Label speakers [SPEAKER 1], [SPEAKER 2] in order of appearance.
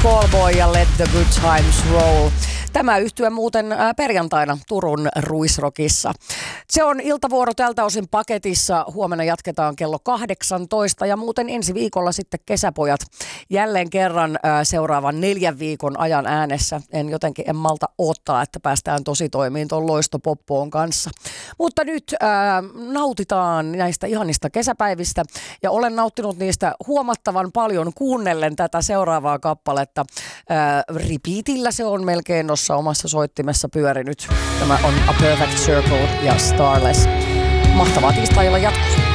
[SPEAKER 1] Callboy ja Let the Good Times Roll. Tämä yhtye muuten perjantaina Turun Ruisrockissa. Se on iltavuoro tältä osin paketissa. Huomenna jatketaan kello 18 ja muuten ensi viikolla sitten Kesäpojat jälleen kerran seuraavan 4 viikon ajan äänessä. En malta odottaa, että päästään tositoimiin tuon Loistopoppoon kanssa. Mutta nyt nautitaan näistä ihanista kesäpäivistä ja olen nauttinut niistä huomattavan paljon kuunnellen tätä seuraavaa kappaletta. Repeatillä se on melkein noissa omassa soittimessa pyörinyt. Tämä on A Perfect Circle ja Starless. Mahtavaa tiistai-illan jatkoa.